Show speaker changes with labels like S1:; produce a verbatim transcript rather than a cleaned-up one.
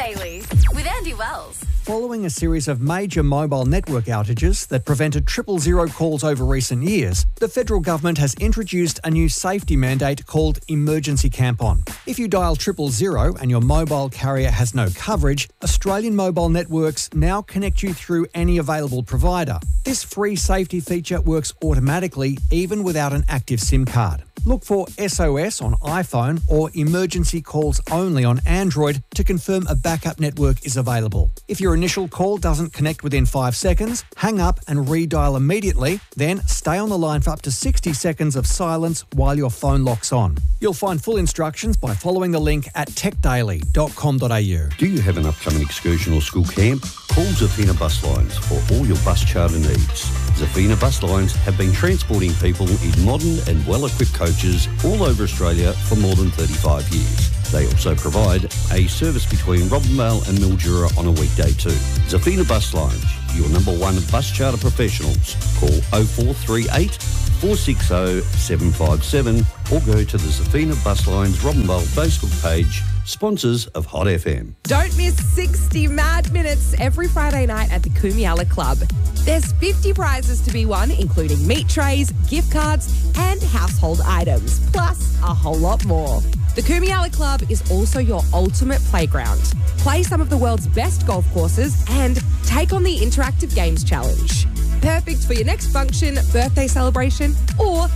S1: Daily with Andy Wells.
S2: Following a series of major mobile network outages that prevented triple zero calls over recent years, the federal government has introduced a new safety mandate called Emergency Camp On. If you dial triple zero and your mobile carrier has no coverage, Australian mobile networks now connect you through any available provider. This free safety feature works automatically even without an active SIM card. Look for S O S on iPhone or Emergency Calls Only on Android to confirm a backup network is available. If your initial call doesn't connect within five seconds, hang up and redial immediately, then stay on the line for up to sixty seconds of silence while your phone locks on. You'll find full instructions by following the link at tech daily dot com dot a u.
S3: Do you have an upcoming excursion or school camp? Call Zafina Bus Lines for all your bus charter needs. Zafina Bus Lines have been transporting people in modern and well-equipped coaches all over Australia for more than thirty-five years. They also provide a service between Robinvale and Mildura on a weekday too. Zafina Bus Lines, your number one bus charter professionals. Call oh four three eight, four six oh, seven five seven or go to the Zafina Bus Lines Robinvale Facebook page. Sponsors of Hot F M.
S4: Don't miss sixty mad minutes every Friday night at the Kumiala Club. There's fifty prizes to be won, including meat trays, gift cards, and household items, plus a whole lot more. The Kumiala Club is also your ultimate playground. Play some of the world's best golf courses and take on the Interactive Games Challenge. Perfect for your next function, birthday celebration, or